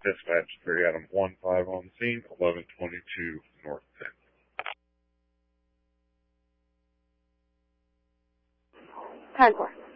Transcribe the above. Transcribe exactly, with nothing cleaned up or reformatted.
Dispatch three Adam one five on scene, eleven twenty-two North tenth. ten four.